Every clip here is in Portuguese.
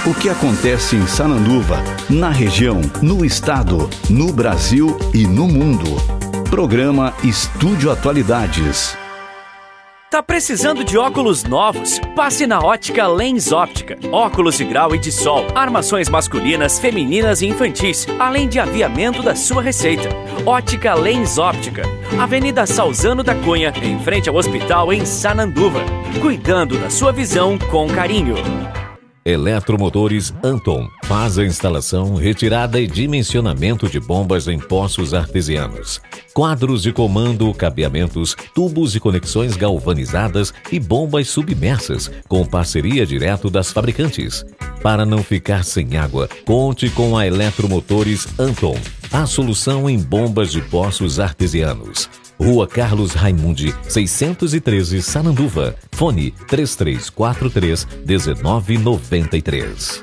O que acontece em Sananduva, na região, no estado, no Brasil e no mundo. Programa Estúdio Atualidades. Tá precisando de óculos novos? Passe na Ótica Lens Óptica. Óculos de grau e de sol, armações masculinas, femininas e infantis, além de aviamento da sua receita. Ótica Lens Óptica. Avenida Salzano da Cunha, em frente ao hospital em Sananduva. Cuidando da sua visão com carinho. Eletromotores Anton faz a instalação, retirada e dimensionamento de bombas em poços artesianos. Quadros de comando, cabeamentos, tubos e conexões galvanizadas e bombas submersas, com parceria direto das fabricantes. Para não ficar sem água, conte com a Eletromotores Anton, a solução em bombas de poços artesianos. Rua Carlos Raimundi, 613, Sananduva. Fone 3343-1993.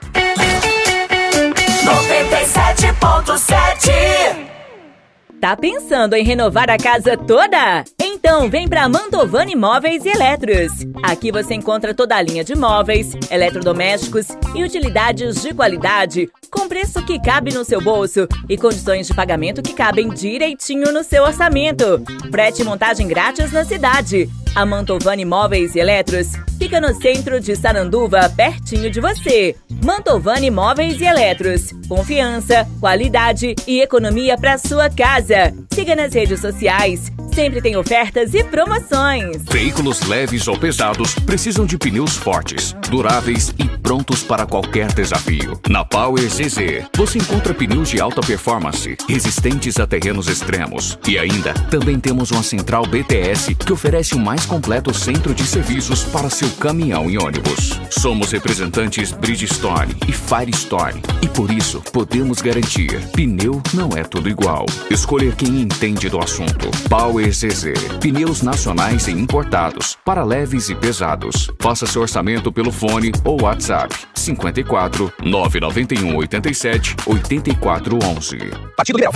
97.7. Tá pensando em renovar a casa toda? Então vem pra Mantovani Móveis e Eletros. Aqui você encontra toda a linha de móveis, eletrodomésticos e utilidades de qualidade, com preço que cabe no seu bolso e condições de pagamento que cabem direitinho no seu orçamento. Frete e montagem grátis na cidade. A Mantovani Móveis e Eletros fica no centro de Sananduva, pertinho de você. Mantovani Móveis e Eletros. Confiança, qualidade e economia para sua casa. Siga nas redes sociais. Sempre tem ofertas e promoções. Veículos leves ou pesados precisam de pneus fortes, duráveis e prontos para qualquer desafio. Na Power ZZ, você encontra pneus de alta performance, resistentes a terrenos extremos. E ainda, também temos uma central BTS que oferece o mais completo centro de serviços para seu caminhão e ônibus. Somos representantes Bridgestone e Firestone e por isso podemos garantir: pneu não é tudo igual. Escolher quem entende do assunto. Power ZZ, pneus nacionais e importados para leves e pesados. Faça seu orçamento pelo fone ou WhatsApp 54 991 87 84 11. Partido Liberal.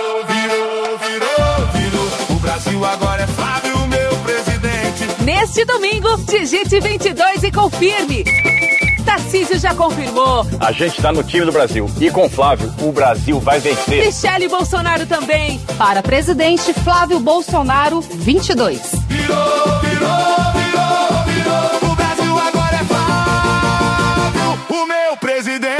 Virou. O Brasil agora é Flávio, meu presidente. Neste domingo, digite 22 e confirme. Tarcísio já confirmou. A gente tá no time do Brasil. E com Flávio, o Brasil vai vencer. Michele Bolsonaro também. Para presidente, Flávio Bolsonaro, 22. Virou. O Brasil agora é Flávio, o meu presidente.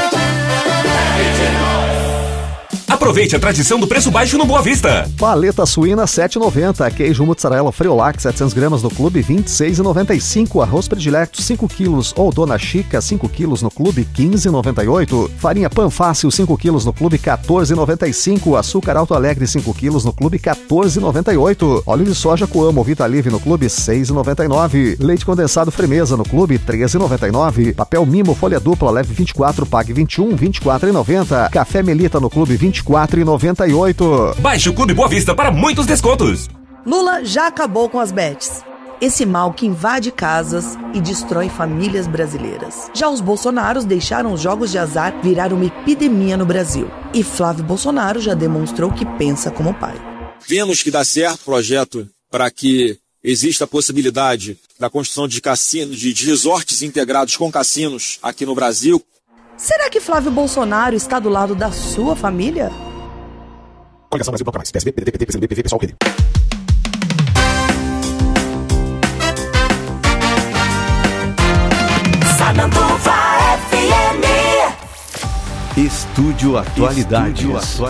Aproveite a tradição do preço baixo no Boa Vista. Paleta suína 7,90. Queijo mozzarella Friolac 700 gramas no Clube 26,95. Arroz predilecto 5 quilos ou Dona Chica 5 quilos no Clube 15,98. Farinha Panfácil 5 quilos no Clube 14,95. Açúcar Alto Alegre 5 quilos no Clube 14,98. Óleo de soja Coamo Vitalive no Clube 6,99. Leite condensado Fremeza no Clube 13,99. Papel Mimo folha dupla leve 24, pague 21, 24,90. Café Melita no Clube 24,98. Baixe o Clube Boa Vista para muitos descontos. Lula já acabou com as bets. Esse mal que invade casas e destrói famílias brasileiras. Já os Bolsonaros deixaram os jogos de azar virar uma epidemia no Brasil. E Flávio Bolsonaro já demonstrou que pensa como pai. Vemos que dá certo o projeto para que exista a possibilidade da construção de cassinos, de resorts integrados com cassinos aqui no Brasil. Será que Flávio Bolsonaro está do lado da sua família? Coligação Brasil Bloco Mais, PSB, PDT, PT, PCdoB, PV, PSOL, PD. Sananduva FM. Estúdio Atualidades.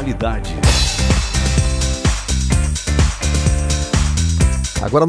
Agora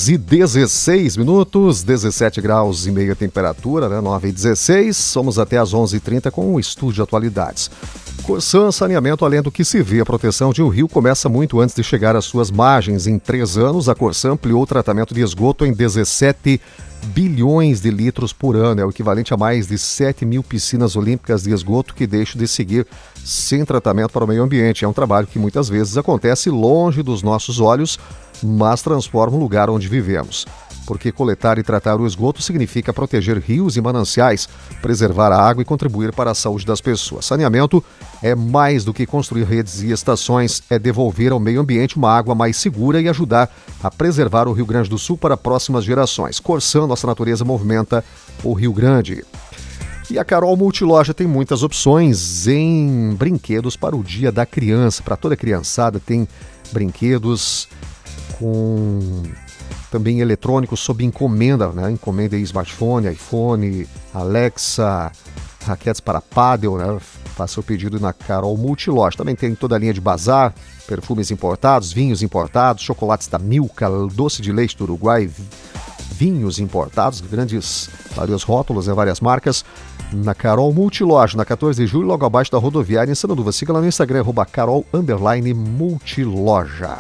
9h16, 17 graus e meia temperatura, né? 9h16, somos até às 11h30 com o Estúdio Atualidades. Corsan Saneamento, além do que se vê, a proteção de um rio começa muito antes de chegar às suas margens. Em 3 anos, a Corsan ampliou o tratamento de esgoto em 17 bilhões de litros por ano. É o equivalente a mais de 7 mil piscinas olímpicas de esgoto que deixam de seguir sem tratamento para o meio ambiente. É um trabalho que muitas vezes acontece longe dos nossos olhos, mas transforma o lugar onde vivemos. Porque coletar e tratar o esgoto significa proteger rios e mananciais, preservar a água e contribuir para a saúde das pessoas. Saneamento é mais do que construir redes e estações, é devolver ao meio ambiente uma água mais segura e ajudar a preservar o Rio Grande do Sul para próximas gerações. Corsan, nossa natureza movimenta o Rio Grande. E a Carol Multiloja tem muitas opções em brinquedos para o Dia da Criança. Para toda criançada tem brinquedos com também eletrônicos sob encomenda, né? Encomenda em smartphone, iPhone, Alexa, raquetes para pádel, né? Faça o pedido na Carol Multiloja. Também tem toda a linha de bazar, perfumes importados, vinhos importados, chocolates da Milka, doce de leite do Uruguai, vinhos importados, vários rótulos, várias marcas, na Carol Multiloja, na 14 de julho, logo abaixo da rodoviária em Sananduva. Siga lá no Instagram, @Carol_Multiloja.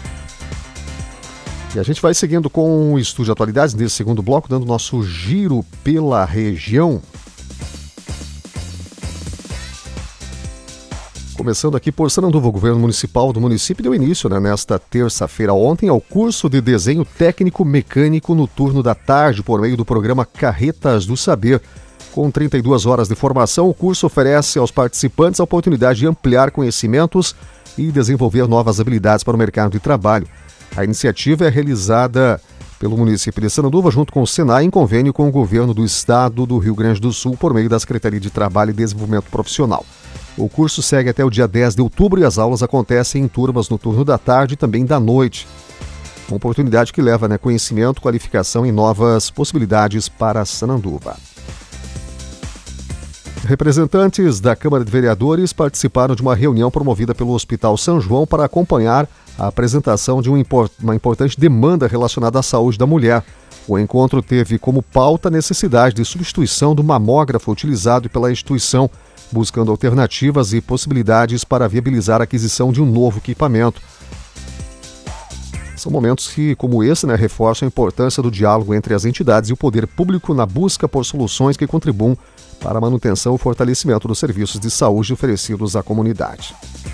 E a gente vai seguindo com o Estúdio Atualidades nesse segundo bloco, dando nosso giro pela região. Começando aqui por Sananduva, o governo municipal do município deu início, nesta terça-feira ontem, ao curso de desenho técnico mecânico no turno da tarde, por meio do programa Carretas do Saber. Com 32 horas de formação, o curso oferece aos participantes a oportunidade de ampliar conhecimentos e desenvolver novas habilidades para o mercado de trabalho. A iniciativa é realizada pelo município de Sananduva, junto com o Senai, em convênio com o governo do estado do Rio Grande do Sul, por meio da Secretaria de Trabalho e Desenvolvimento Profissional. O curso segue até o dia 10 de outubro e as aulas acontecem em turmas no turno da tarde e também da noite. Uma oportunidade que leva conhecimento, qualificação e novas possibilidades para Sananduva. Representantes da Câmara de Vereadores participaram de uma reunião promovida pelo Hospital São João para acompanhar a apresentação de uma importante demanda relacionada à saúde da mulher. O encontro teve como pauta a necessidade de substituição do mamógrafo utilizado pela instituição, buscando alternativas e possibilidades para viabilizar a aquisição de um novo equipamento. São momentos que, como esse, reforçam a importância do diálogo entre as entidades e o poder público na busca por soluções que contribuam para a manutenção e fortalecimento dos serviços de saúde oferecidos à comunidade.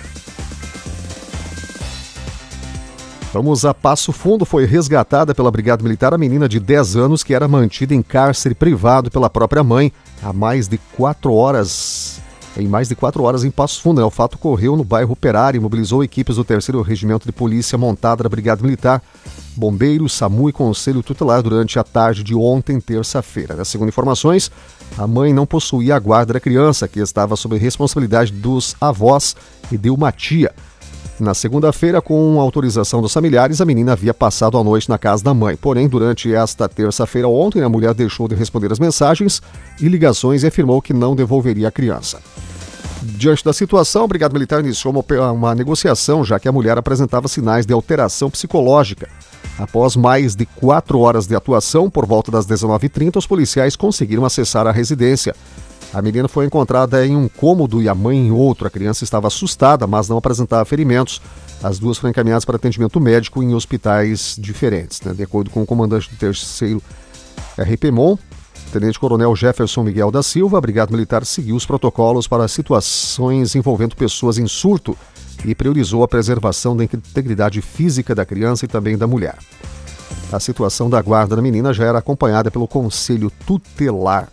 Vamos a Passo Fundo. Foi resgatada pela Brigada Militar a menina de 10 anos que era mantida em cárcere privado pela própria mãe há mais de 4 horas. Em mais de 4 horas em Passo Fundo. O fato ocorreu no bairro Operário e mobilizou equipes do 3º Regimento de Polícia Montada da Brigada Militar, Bombeiros, SAMU e Conselho Tutelar durante a tarde de ontem, terça-feira. Segundo informações, a mãe não possuía a guarda da criança, que estava sob responsabilidade dos avós e de uma tia. Na segunda-feira, com autorização dos familiares, a menina havia passado a noite na casa da mãe. Porém, durante esta terça-feira ontem, a mulher deixou de responder as mensagens e ligações e afirmou que não devolveria a criança. Diante da situação, a Brigada Militar iniciou uma negociação, já que a mulher apresentava sinais de alteração psicológica. Após mais de 4 horas de atuação, por volta das 19h30, os policiais conseguiram acessar a residência. A menina foi encontrada em um cômodo e a mãe em outro. A criança estava assustada, mas não apresentava ferimentos. As duas foram encaminhadas para atendimento médico em hospitais diferentes. De acordo com o comandante do 3º RPMON, Tenente Coronel Jefferson Miguel da Silva, a Brigada Militar seguiu os protocolos para situações envolvendo pessoas em surto e priorizou a preservação da integridade física da criança e também da mulher. A situação da guarda da menina já era acompanhada pelo Conselho Tutelar.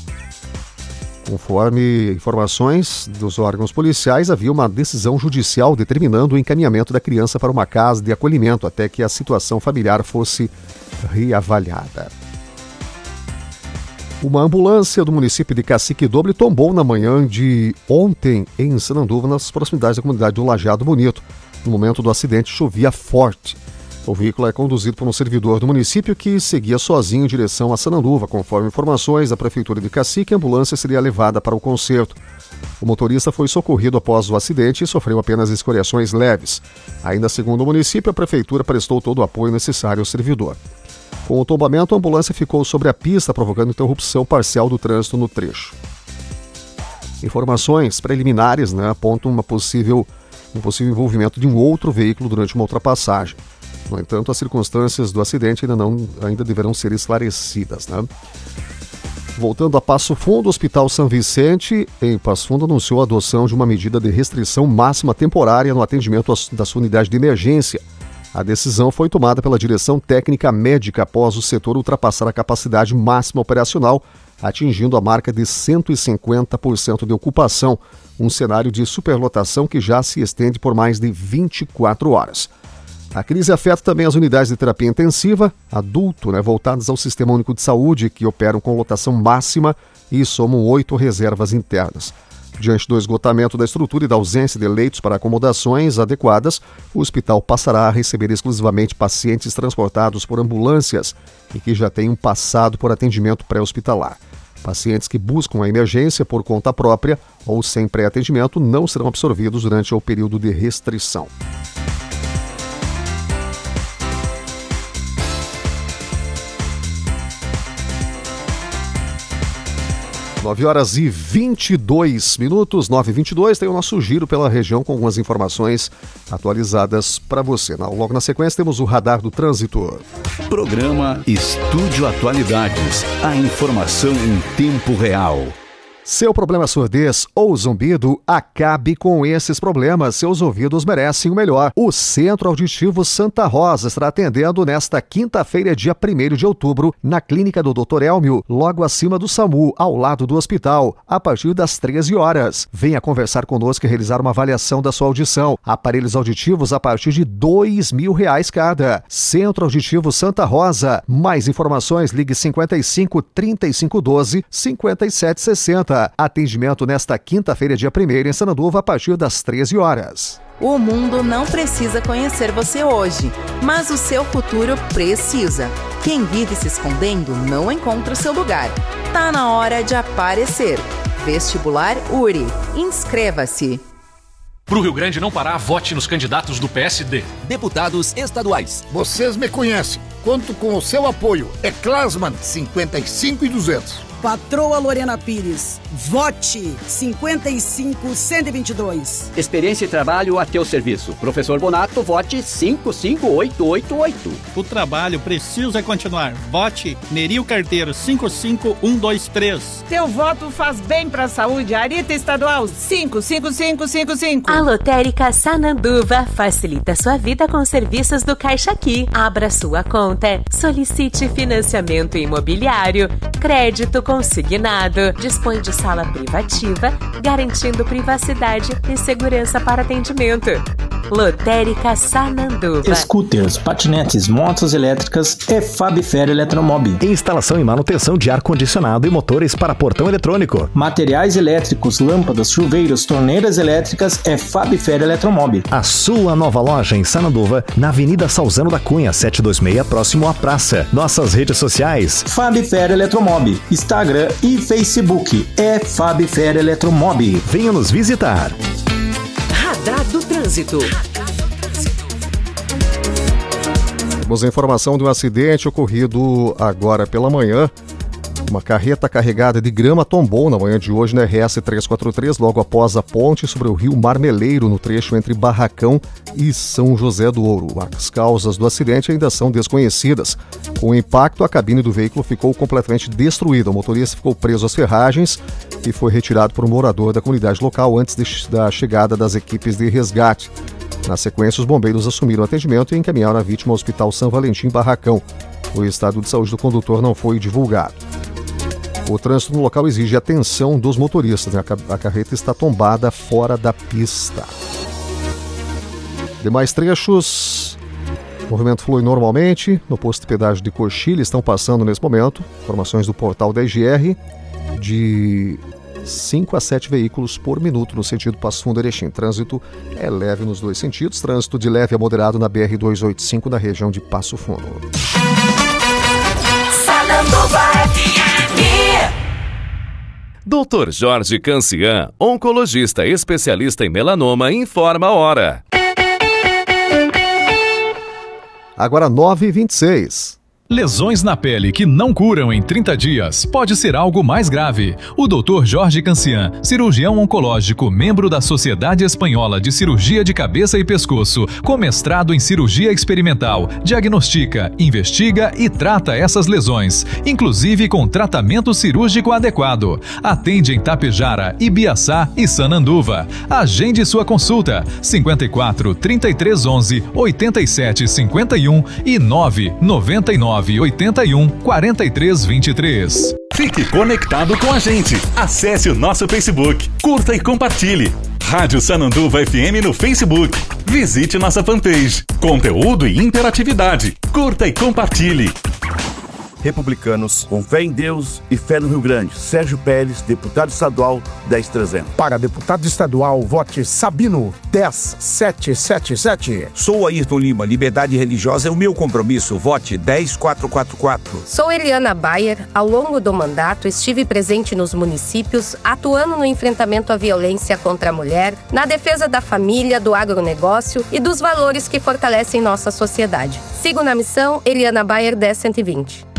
Conforme informações dos órgãos policiais, havia uma decisão judicial determinando o encaminhamento da criança para uma casa de acolhimento até que a situação familiar fosse reavaliada. Uma ambulância do município de Cacique Doble tombou na manhã de ontem em Sananduva, nas proximidades da comunidade do Lajeado Bonito. No momento do acidente, chovia forte. O veículo é conduzido por um servidor do município que seguia sozinho em direção a Sananduva. Conforme informações da Prefeitura de Cacique, a ambulância seria levada para o conserto. O motorista foi socorrido após o acidente e sofreu apenas escoriações leves. Ainda segundo o município, a Prefeitura prestou todo o apoio necessário ao servidor. Com o tombamento, a ambulância ficou sobre a pista, provocando interrupção parcial do trânsito no trecho. Informações preliminares apontam um possível envolvimento de um outro veículo durante uma ultrapassagem. No entanto, as circunstâncias do acidente ainda deverão ser esclarecidas. Voltando a Passo Fundo, o Hospital São Vicente, em Passo Fundo, anunciou a adoção de uma medida de restrição máxima temporária no atendimento da sua unidade de emergência. A decisão foi tomada pela direção técnica médica após o setor ultrapassar a capacidade máxima operacional, atingindo a marca de 150% de ocupação, um cenário de superlotação que já se estende por mais de 24 horas. A crise afeta também as unidades de terapia intensiva, adulto, voltadas ao Sistema Único de Saúde, que operam com lotação máxima e somam 8 reservas internas. Diante do esgotamento da estrutura e da ausência de leitos para acomodações adequadas, o hospital passará a receber exclusivamente pacientes transportados por ambulâncias e que já tenham passado por atendimento pré-hospitalar. Pacientes que buscam a emergência por conta própria ou sem pré-atendimento não serão absorvidos durante o período de restrição. 9h22, 9h22, tem o nosso giro pela região com algumas informações atualizadas para você. Logo na sequência temos o Radar do Trânsito. Programa Estúdio Atualidades, a informação em tempo real. Seu problema é surdez ou zumbido, acabe com esses problemas. Seus ouvidos merecem o melhor. O Centro Auditivo Santa Rosa estará atendendo nesta quinta-feira, dia 1º de outubro, na clínica do Dr. Elmio, logo acima do SAMU, ao lado do hospital, a partir das 13 horas. Venha conversar conosco e realizar uma avaliação da sua audição. Aparelhos auditivos a partir de R$2.000 cada. Centro Auditivo Santa Rosa. Mais informações, ligue 55 35 12 57 60. Atendimento nesta quinta-feira, dia 1º, em Sananduva, a partir das 13 horas. O mundo não precisa conhecer você hoje, mas o seu futuro precisa. Quem vive se escondendo não encontra o seu lugar. Tá na hora de aparecer. Vestibular URI. Inscreva-se. Pro Rio Grande não parar, vote nos candidatos do PSD. Deputados estaduais. Vocês me conhecem. Conto com o seu apoio. É Klasman 55 e 200. Patroa Lorena Pires. Vote 55-122. Experiência e trabalho a teu serviço. Professor Bonato, vote 55888. O trabalho precisa continuar. Vote Neril Carteiro 55123. Teu voto faz bem pra saúde. Arita Estadual 55555. A Lotérica Sananduva facilita sua vida com serviços do Caixa Aqui. Abra sua conta, solicite financiamento imobiliário, crédito consignado, dispõe de sala privativa, garantindo privacidade e segurança para atendimento. Lotérica Sananduva. Scooters, patinetes, motos elétricas é Fabifer Eletromob. Instalação e manutenção de ar-condicionado e motores para portão eletrônico. Materiais elétricos, lâmpadas, chuveiros, torneiras elétricas é Fabifer Eletromob. A sua nova loja em Sananduva, na Avenida Salzano da Cunha, 726, próximo à praça. Nossas redes sociais: Fabifer Eletromob, Instagram e Facebook é Fabifer Eletromob. Venha nos visitar. Radar do Trânsito. Temos a informação de um acidente ocorrido agora pela manhã. Uma carreta carregada de grama tombou na manhã de hoje na RS 343, logo após a ponte sobre o rio Marmeleiro, no trecho entre Barracão e São José do Ouro. As causas do acidente ainda são desconhecidas. Com o impacto, a cabine do veículo ficou completamente destruída. O motorista ficou preso às ferragens e foi retirado por um morador da comunidade local antes da chegada das equipes de resgate. Na sequência, os bombeiros assumiram o atendimento e encaminharam a vítima ao Hospital São Valentim Barracão. O estado de saúde do condutor não foi divulgado. O trânsito no local exige atenção dos motoristas. A carreta está tombada fora da pista. Demais trechos, o movimento flui normalmente. No posto de pedágio de Coxilha estão passando nesse momento informações do portal da IGR de 5 a 7 veículos por minuto no sentido Passo Fundo Erechim. Trânsito é leve nos dois sentidos. Trânsito de leve a moderado na BR-285 na região de Passo Fundo. Dr. Jorge Cancian, oncologista especialista em melanoma, informa a hora. Agora 9h26. Lesões na pele que não curam em 30 dias pode ser algo mais grave. O Dr. Jorge Cancian, cirurgião oncológico, membro da Sociedade Espanhola de Cirurgia de Cabeça e Pescoço, com mestrado em cirurgia experimental, diagnostica, investiga e trata essas lesões, inclusive com tratamento cirúrgico adequado. Atende em Tapejara, Ibiaçá e Sananduva. Agende sua consulta 54 33 11 87 51 e 999 81 43 23. Fique conectado com a gente. Acesse o nosso Facebook, curta e compartilhe. Rádio Sananduva FM no Facebook. Visite nossa fanpage. Conteúdo e interatividade. Curta e compartilhe. Republicanos, com fé em Deus e fé no Rio Grande. Sérgio Pérez, deputado estadual 10300. Para deputado estadual, vote Sabino 10777. Sou Ayrton Lima, liberdade religiosa é o meu compromisso. Vote 10444. Sou Eliana Bayer. Ao longo do mandato, estive presente nos municípios, atuando no enfrentamento à violência contra a mulher, na defesa da família, do agronegócio e dos valores que fortalecem nossa sociedade. Sigo na missão Eliana Bayer 10120.